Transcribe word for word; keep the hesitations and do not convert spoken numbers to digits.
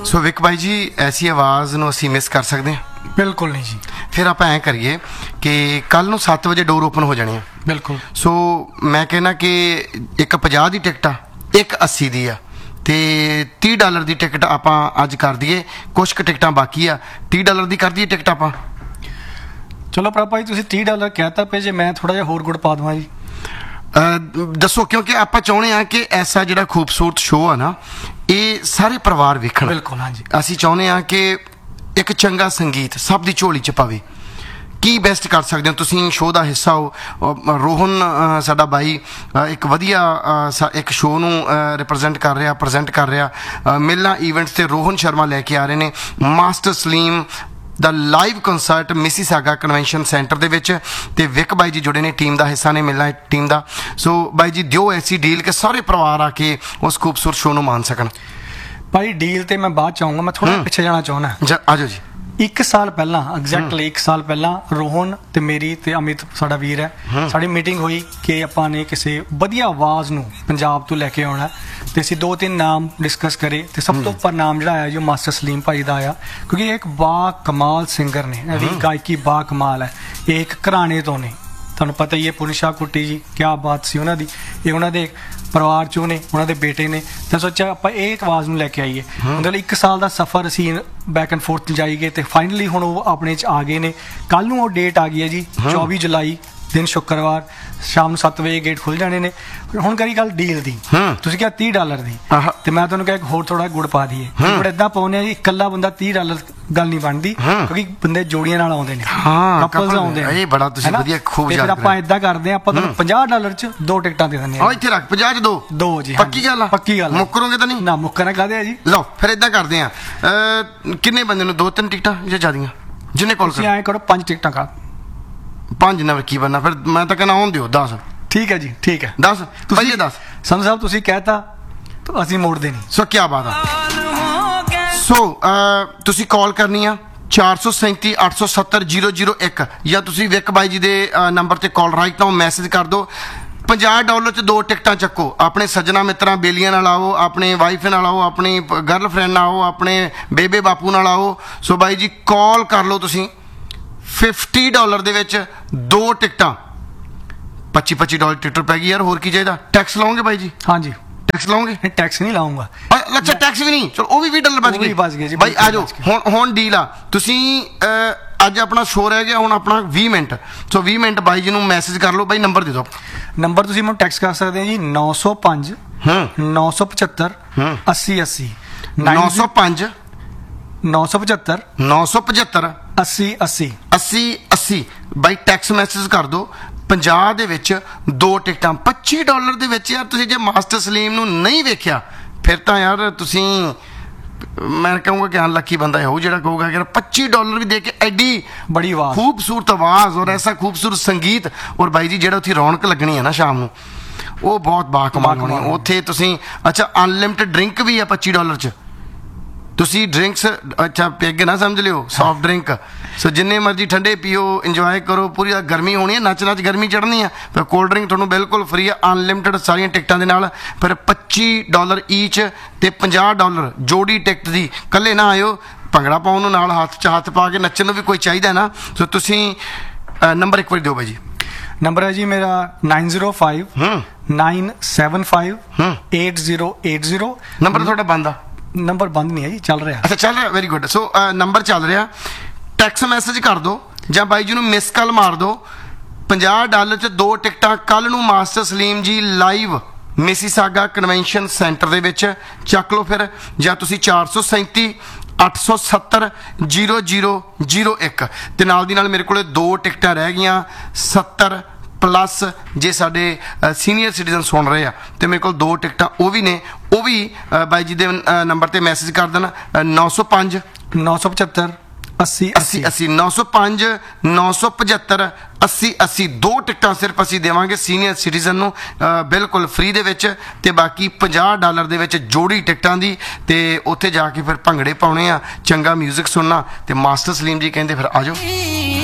ਸੋ ਵਿਕ ਬਾਈ ਜੀ ਐਸੀ ਆਵਾਜ਼ ਨੂੰ ਅਸੀਂ ਮਿਸ ਕਰ ਸਕਦੇ ਹਾਂ? ਬਿਲਕੁਲ ਨਹੀਂ ਜੀ। ਫਿਰ ਆਪਾਂ ਐਂ ਕਰੀਏ ਕਿ ਕੱਲ ਨੂੰ ਸੱਤ ਵਜੇ ਡੋਰ ਓਪਨ ਹੋ ਜਾਣੇ ਆ। ਬਿਲਕੁਲ। ਸੋ ਮੈਂ ਕਹਿਣਾ ਕਿ ਇੱਕ ਪੰਜਾਹ ਦੀ ਟਿਕਟ ਆ, ਇੱਕ ਅੱਸੀ ਦੀ ਆ, ਤੇ ਤੀਹ ਡਾਲਰ ਦੀ ਟਿਕਟ ਆਪਾਂ ਅੱਜ ਕਰ ਦਈਏ। ਕੁਛ ਕੁ ਟਿਕਟਾਂ ਬਾਕੀ ਆ, ਤੀਹ ਡਾਲਰ ਦੀ ਕਰ ਦਈਏ ਟਿਕਟ ਆਪਾਂ। ਚਲੋ ਭਰਾ ਜੀ ਤੁਸੀਂ ਤੀਹ ਡਾਲਰ ਕਹਿਤਾ ਪਏ, ਜੇ ਮੈਂ ਥੋੜਾ ਜਿਹਾ ਹੋਰ ਗੁੜ ਪਾ ਦੇਵਾਂ ਜੀ। ਦੱਸੋ, ਕਿਉਂਕਿ ਆਪਾਂ ਚਾਹੁੰਦੇ ਹਾਂ ਕਿ ਐਸਾ ਜਿਹੜਾ ਖੂਬਸੂਰਤ ਸ਼ੋਅ ਆ ਨਾ, ਇਹ ਸਾਰੇ ਪਰਿਵਾਰ ਵੇਖਣ। ਬਿਲਕੁਲ, ਹਾਂਜੀ। ਅਸੀਂ ਚਾਹੁੰਦੇ ਹਾਂ ਕਿ ਇੱਕ ਚੰਗਾ ਸੰਗੀਤ ਸਭ ਦੀ ਝੋਲੀ 'ਚ ਪਵੇ। ਕੀ ਬੈਸਟ ਕਰ ਸਕਦੇ ਹੋ ਤੁਸੀਂ? ਸ਼ੋਅ ਦਾ ਹਿੱਸਾ ਹੋ। ਰੋਹਨ ਸਾਡਾ ਬਾਈ ਇੱਕ ਵਧੀਆ ਇੱਕ ਸ਼ੋਅ ਨੂੰ ਰਿਪਰੈਜ਼ੈਂਟ ਕਰ ਰਿਹਾ, ਪ੍ਰੈਜ਼ੈਂਟ ਕਰ ਰਿਹਾ। ਮਿਲਣਾ ਈਵੈਂਟਸ ਤੇ ਰੋਹਨ ਸ਼ਰਮਾ ਲੈ ਕੇ ਆ ਰਹੇ ਨੇ ਮਾਸਟਰ ਸਲੀਮ ਦਾ live concert Mississauga convention centre ਦੇ ਵਿੱਚ, ਤੇ ਵਿਕ ਬਾਈ ਜੀ ਜੁੜੇ ਨੇ, ਟੀਮ ਦਾ ਹਿੱਸਾ ਨੇ ਮਿਲਣਾ ਟੀਮ ਦਾ। ਸੋ ਬਾਈ ਜੀ ਦਿਓ ਐਸੀ ਡੀਲ ਕਿ ਸਾਰੇ ਪਰਿਵਾਰ ਆ ਕੇ ਉਸ ਖੂਬਸੂਰਤ ਸ਼ੋਅ ਨੂੰ ਮਾਣ ਸਕਣ। ਭਾਈ ਡੀਲ ਤੇ ਮੈਂ ਬਾਅਦ ਚਾਹੂੰਗਾ, ਮੈਂ ਥੋੜਾ ਪਿੱਛੇ ਜਾਣਾ ਚਾਹੁੰਦਾ। ਆ ਜਾਓ ਜੀ। ਇੱਕ ਸਾਲ ਪਹਿਲਾਂ, ਐਗਜ਼ੈਕਟਲੀ ਇੱਕ ਸਾਲ ਪਹਿਲਾਂ ਰੋਹਨ ਤੇ ਮੇਰੀ ਤੇ ਅਮਿਤ ਸਾਡਾ ਵੀਰ ਹੈ, ਸਾਡੀ ਮੀਟਿੰਗ ਹੋਈ ਕਿ ਆਪਾਂ ਨੇ ਕਿਸੇ ਵਧੀਆ ਆਵਾਜ਼ ਨੂੰ ਪੰਜਾਬ ਤੋਂ ਲੈ ਕੇ ਆਉਣਾ, ਤੇ ਅਸੀਂ ਦੋ ਤਿੰਨ ਨਾਮ ਡਿਸਕਸ ਕਰੇ, ਤੇ ਸਭ ਤੋਂ ਉੱਪਰ ਨਾਮ ਜਿਹੜਾ ਆਇਆ ਜੋ ਮਾਸਟਰ ਸਲੀਮ ਭਾਈ ਦਾ ਆਇਆ, ਕਿਉਂਕਿ ਇਹ ਇੱਕ ਬਾ ਕਮਾਲ ਸਿੰਗਰ ਨੇ, ਇਹਦੀ ਗਾਇਕੀ ਬਾ ਕਮਾਲ ਹੈ। ਇਹ ਇੱਕ ਘਰਾਣੇ ਤੋਂ ਨੇ, ਤੁਹਾਨੂੰ ਪਤਾ ਹੀ ਹੈ, ਪੁਨਸ਼ਾ ਕੁੱਟੀ ਜੀ, ਕਿਆ ਬਾਤ ਸੀ ਉਹਨਾਂ ਦੀ। ਇਹ ਉਹਨਾਂ ਦੇ ਪਰਿਵਾਰ ਚੋਂ ਨੇ, ਉਹਨਾਂ ਦੇ ਬੇਟੇ ਨੇ, ਤਾਂ ਸੋਚਿਆ ਆਪਾਂ ਇਹ ਇੱਕ ਆਵਾਜ਼ ਨੂੰ ਲੈ ਕੇ ਆਈਏ। ਮਤਲਬ ਇੱਕ ਸਾਲ ਦਾ ਸਫ਼ਰ ਅਸੀਂ ਬੈਕ ਐਂਡ ਫੋਰਥ ਜਾਈਏ, ਤੇ ਫਾਈਨਲੀ ਹੁਣ ਉਹ ਆਪਣੇ 'ਚ ਆ ਗਏ ਨੇ। ਕੱਲ੍ਹ ਨੂੰ ਉਹ ਡੇਟ ਆ ਗਈ ਹੈ ਜੀ, ਚੌਵੀ ਜੁਲਾਈ ਦਿਨ ਸ਼ੁੱਕਰਵਾਰ, ਸ਼ਾਮ ਨੂੰ ਸੱਤ ਵਜੇ ਗੇਟ ਖੁੱਲ੍ਹ ਜਾਣੇ ਨੇ। ਹੁਣ ਕਰੀ ਗੱਲ ਡੀਲ ਦੀ, ਤੁਸੀਂ ਕਿਹਾ ਤੀਹ ਡਾਲਰ ਦੀ, ਤੇ ਮੈਂ ਤੁਹਾਨੂੰ ਕਿਹਾ ਹੋਰ ਥੋੜਾ ਗੁੜ ਪਾ ਦਈਏ। ਗੁੜ ਏਦਾਂ ਪਾਉਂਦੇ ਆ ਜੀ, ਇਕੱਲਾ ਬੰਦਾ ਤੀਹ ਡਾਲਰ ਗੱਲ ਨਹੀਂ ਬਣਦੀ, ਕਿਉਂਕਿ ਬੰਦੇ ਜੋੜੀਆਂ ਨਾਲ ਆਉਂਦੇ ਨੇ, ਕਪਲਸ ਆਉਂਦੇ ਨੇ। ਇਹ ਬੜਾ ਤੁਸੀਂ ਵਧੀਆ ਖੂਬ ਯਾਦ ਫਿਰ ਆਪਾਂ ਏਦਾਂ ਕਰਦੇ ਆ, ਆਪਾਂ ਤੁਹਾਨੂੰ ਪੰਜਾਹ ਡਾਲਰ 'ਚ ਦੋ ਟਿਕਟਾਂ ਦੇ ਦਿੰਦੇ ਆ। ਇੱਥੇ ਰੱਖ, ਪੰਜਾਹ 'ਚ ਦੋ ਦੋ ਜੀ। ਪੱਕੀ ਗੱਲ ਆ? ਪੱਕੀ ਗੱਲ। ਮੁੱਕਰੋਗੇ ਤਾਂ ਨਹੀਂ ਨਾ? ਮੁੱਕਰਨਾ ਕਾਹਦੇ ਆ ਜੀ। ਲਓ ਫਿਰ ਏਦਾਂ ਕਰਦੇ ਆ, ਕਿੰਨੇ ਬੰਦੇ ਨੂੰ? ਦੋ ਤਿੰਨ ਟਿਕਟਾਂ ਜਾਂ ਜ਼ਿਆਦੀਆਂ? ਜਿੰਨੇ ਕੋਲ ਤੁਸੀਂ ਐਂ ਕਰੋ, ਪੰਜ ਟਿਕਟਾਂ ਕਰ। ਪੰਜ ਨਾਲ ਕੀ ਬਣਨਾ? ਫਿਰ ਮੈਂ ਤਾਂ ਕਹਿੰਦਾ ਆਉਣ ਦਿਓ ਦਸ। ਠੀਕ ਹੈ ਜੀ, ਠੀਕ ਹੈ। ਦਸ ਤੁਸੀਂ ਦਸ ਸੰਧੂ ਸਾਹਿਬ ਤੁਸੀਂ ਕਹਿਤਾ, ਅਸੀਂ ਮੋੜਦੇ ਨਹੀਂ। ਸੋ ਕੀ ਬਾਤ ਆ। ਸੋ ਤੁਸੀਂ ਕਾਲ ਕਰਨੀ ਆ ਚਾਰ ਸੌ ਸੈਂਤੀ ਅੱਠ ਸੌ ਸੱਤਰ ਜ਼ੀਰੋ ਜ਼ੀਰੋ ਇੱਕ, ਜਾਂ ਤੁਸੀਂ ਵਿਕ ਬਾਈ ਜੀ ਦੇ ਨੰਬਰ ਤੇ ਕਾਲ ਰਾਈਟ ਨਾਓ ਮੈਸੇਜ ਕਰ ਦਿਓ। ਪੰਜਾਹ ਡਾਲਰ 'ਚ ਦੋ ਟਿਕਟਾਂ ਚੱਕੋ। ਆਪਣੇ ਸੱਜਣਾ ਮਿੱਤਰਾਂ ਬੇਲੀਆਂ ਨਾਲ ਆਓ, ਆਪਣੇ ਵਾਈਫ ਨਾਲ ਆਓ, ਆਪਣੀ ਗਰਲ ਫਰੈਂਡ ਨਾਲ ਆਓ, ਆਪਣੇ ਬੇਬੇ ਬਾਪੂ ਨਾਲ ਆਓ। ਸੋ ਬਾਈ ਜੀ ਕਾਲ ਕਰ ਲਓ ਤੁਸੀਂ। ਫਿਫਟੀ ਡਾਲਰ ਦੇ ਵਿੱਚ ਦੋ ਟਿਕਟਾਂ, ਪੱਚੀ ਪੱਚੀ ਡਾਲਰ ਟਿਕਟ ਪੈ ਗਈ ਯਾਰ, ਹੋਰ ਕੀ ਚਾਹੀਦਾ? ਟੈਕਸ ਲਾਉਂਗੇ ਬਾਈ ਜੀ? ਹਾਂਜੀ ਟੈਕਸ ਲਾਉਂਗੇ? ਟੈਕਸ ਨਹੀਂ ਲਾਉਂਗਾ। ਅੱਛਾ ਟੈਕਸ ਵੀ ਨਹੀਂ, ਚਲੋ ਉਹ ਵੀ ਵੀਹ ਡਾਲਰ ਬਚ ਗਏ ਬਚ ਗਏ ਜੀ ਬਾਈ। ਆ ਜਾਓ ਹੁਣ, ਹੁਣ ਡੀਲ ਆ। ਤੁਸੀਂ ਅੱਜ ਆਪਣਾ ਸ਼ੋਅ ਰਹਿ ਗਿਆ ਹੁਣ ਆਪਣਾ ਵੀਹ ਮਿੰਟ, ਸੋ ਵੀਹ ਮਿੰਟ ਬਾਈ ਜੀ ਨੂੰ ਮੈਸੇਜ ਕਰ ਲਓ। ਬਾਈ ਨੰਬਰ ਦੇ ਦਿਓ। ਨੰਬਰ ਤੁਸੀਂ ਮੈਨੂੰ ਟੈਕਸ ਕਰ ਸਕਦੇ ਹੋ ਜੀ, ਨੌ ਸੌ ਪੰਜ ਨੌ ਸੌ ਪਚੱਤਰ ਅੱਸੀ ਅੱਸੀ। ਨੌ ਸੌ ਪੰਜ ਨੌ ਸੌ ਪਚੱਤਰ ਨੌ ਸੌ ਪਚੱਤਰ ਅੱਸੀ ਅੱਸੀ ਅੱਸੀ ਅੱਸੀ। ਬਾਈ ਟੈਕਸ ਮੈਸੇਜ ਕਰ ਦਿਓ। ਪੰਜਾਹ ਦੇ ਵਿੱਚ ਦੋ ਟਿਕਟਾਂ ਪੱਚੀ ਡਾਲਰ ਦੇ ਵਿੱਚ। ਯਾਰ ਤੁਸੀਂ ਜੇ ਮਾਸਟਰ ਸਲੀਮ ਨੂੰ ਨਹੀਂ ਵੇਖਿਆ, ਫਿਰ ਤਾਂ ਯਾਰ ਤੁਸੀਂ, ਮੈਂ ਕਹੂੰਗਾ ਕਿ ਅਨਲੱਕੀ ਬੰਦਾ ਹੈ ਉਹ ਜਿਹੜਾ ਕਹੂਗਾ ਕਿ ਪੱਚੀ ਡਾਲਰ ਵੀ ਦੇ ਕੇ ਐਡੀ ਬੜੀ ਆਵਾਜ਼, ਖੂਬਸੂਰਤ ਆਵਾਜ਼ ਔਰ ਐਸਾ ਖੂਬਸੂਰਤ ਸੰਗੀਤ। ਔਰ ਬਾਈ ਜੀ ਜਿਹੜਾ ਉੱਥੇ ਰੌਣਕ ਲੱਗਣੀ ਹੈ ਨਾ ਸ਼ਾਮ ਨੂੰ, ਉਹ ਬਹੁਤ ਬਾਕਮਾਲ ਹੋਣੀ। ਉੱਥੇ ਤੁਸੀਂ ਅੱਛਾ ਅਨਲਿਮਿਟਡ ਡਰਿੰਕ ਵੀ ਆ ਪੱਚੀ ਡਾਲਰ 'ਚ। ਤੁਸੀਂ ਡਰਿੰਕਸ ਅੱਛਾ ਪੈਗ ਨਾ ਸਮਝ ਲਿਓ, ਸੌਫਟ ਡਰਿੰਕ। ਸੋ ਜਿੰਨੇ ਮਰਜ਼ੀ ਠੰਡੇ ਪੀਓ, ਇੰਜੋਏ ਕਰੋ। ਪੂਰੀ ਗਰਮੀ ਹੋਣੀ ਹੈ, ਨੱਚ ਨੱਚ ਗਰਮੀ ਚੜ੍ਹਨੀ ਆ। ਫਿਰ ਕੋਲਡ ਡਰਿੰਕ ਤੁਹਾਨੂੰ ਬਿਲਕੁਲ ਫਰੀ ਆ, ਅਨਲਿਮਿਟਡ ਸਾਰੀਆਂ ਟਿਕਟਾਂ ਦੇ ਨਾਲ। ਫਿਰ ਪੱਚੀ ਡਾਲਰ ਈਚ ਤੇ ਪੰਜਾਹ ਡਾਲਰ ਜੋੜੀ ਟਿਕਟ ਦੀ। ਇਕੱਲੇ ਨਾ ਆਇਓ, ਭੰਗੜਾ ਪਾਉਣ ਨੂੰ ਨਾਲ ਹੱਥ 'ਚ ਹੱਥ ਪਾ ਕੇ ਨੱਚਣ ਨੂੰ ਵੀ ਕੋਈ ਚਾਹੀਦਾ ਨਾ। ਸੋ ਤੁਸੀਂ ਨੰਬਰ ਇੱਕ ਵਾਰੀ ਦਿਓ ਬਾਈ ਜੀ। ਨੰਬਰ ਹੈ ਜੀ ਮੇਰਾ nine zero five nine seven five eight zero eight zero. Number ਤੁਹਾਡਾ ਬੰਦ ਆ? ਨੰਬਰ ਬੰਦ ਨਹੀਂ ਹੈ ਜੀ, ਚੱਲ ਰਿਹਾ। ਅੱਛਾ ਚੱਲ ਰਿਹਾ, ਵੈਰੀ ਗੁੱਡ। ਸੋ ਨੰਬਰ ਚੱਲ ਰਿਹਾ। ਟੈਕਸ ਮੈਸੇਜ ਕਰ ਦਿਓ ਜਾਂ ਬਾਈ ਜੀ ਨੂੰ ਮਿਸ ਕਾਲ ਮਾਰ ਦਿਓ। ਪੰਜਾਹ ਡਾਲਰ 'ਚ ਦੋ ਟਿਕਟਾਂ ਕੱਲ੍ਹ ਨੂੰ ਮਾਸਟਰ ਸਲੀਮ ਜੀ ਲਾਈਵ ਮਿਸੀਸਾਗਾ ਕਨਵੈਨਸ਼ਨ ਸੈਂਟਰ ਦੇ ਵਿੱਚ ਚੱਕ ਲਓ ਫਿਰ। ਜਾਂ ਤੁਸੀਂ ਚਾਰ ਸੌ ਸੈਂਤੀ ਅੱਠ ਸੌ ਸੱਤਰ ਜ਼ੀਰੋ ਜ਼ੀਰੋ ਜ਼ੀਰੋ ਇੱਕ, ਤੇ ਨਾਲ ਦੀ ਨਾਲ ਮੇਰੇ ਕੋਲ ਦੋ ਟਿਕਟਾਂ ਰਹਿ ਗਈਆਂ ਸੱਤਰ ਪਲੱਸ। ਜੇ ਸਾਡੇ ਸੀਨੀਅਰ ਸਿਟੀਜ਼ਨ ਸੁਣ ਰਹੇ ਆ ਤੇ ਮੇਰੇ ਕੋਲ ਦੋ ਟਿਕਟਾਂ ਉਹ ਵੀ ਨੇ, ਉਹ ਵੀ ਬਾਈ ਜੀ ਦੇ ਨੰਬਰ ਤੇ ਮੈਸੇਜ ਕਰ ਦੇਣਾ। ਨੌ ਸੌ ਪੰਜ ਨੌ ਸੌ ਪਚੱਤਰ ਅੱਸੀ ਅੱਸੀ ਅੱਸੀ ਨੌ ਸੌ ਪੰਜ ਨੌ ਸੌ ਪਝੱਤਰ ਅੱਸੀ ਅੱਸੀ। ਦੋ ਟਿਕਟਾਂ ਸਿਰਫ ਅਸੀਂ ਦੇਵਾਂਗੇ ਸੀਨੀਅਰ ਸਿਟੀਜ਼ਨ ਨੂੰ ਬਿਲਕੁਲ ਫ੍ਰੀ ਦੇ ਵਿੱਚ, ਤੇ ਬਾਕੀ ਪੰਜਾਹ ਡਾਲਰ ਦੇ ਵਿੱਚ ਜੋੜੀ ਟਿਕਟਾਂ ਦੀ। ਤੇ ਉੱਥੇ ਜਾ ਕੇ ਫਿਰ ਭੰਗੜੇ ਪਾਉਣੇ ਆ, ਚੰਗਾ ਮਿਊਜ਼ਿਕ ਸੁਣਨਾ। ਤੇ ਮਾਸਟਰ ਸਲੀਮ ਜੀ ਕਹਿੰਦੇ ਫਿਰ ਆ ਜਾਓ।